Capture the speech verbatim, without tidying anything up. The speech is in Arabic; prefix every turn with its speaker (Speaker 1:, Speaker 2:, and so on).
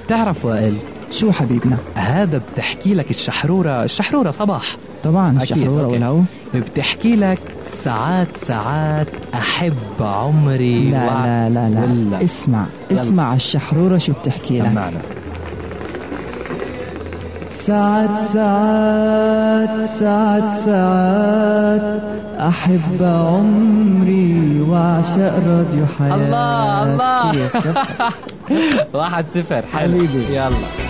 Speaker 1: بتعرف وائل
Speaker 2: شو حبيبنا؟
Speaker 1: هذا بتحكي لك الشحرورة الشحرورة صباح
Speaker 2: طبعا الشحرورة والهو
Speaker 1: بتحكي لك ساعات ساعات أحب عمري.
Speaker 2: لا
Speaker 1: وع...
Speaker 2: لا لا لا
Speaker 1: ولا.
Speaker 2: اسمع
Speaker 1: يلا.
Speaker 2: اسمع الشحرورة شو بتحكي لك.
Speaker 1: سمعنا.
Speaker 2: ساعات ساعات ساعات ساعات أحب عمري وأعشق راديو حياة.
Speaker 1: الله الله واحد صفر
Speaker 2: حبيبي.
Speaker 1: يلا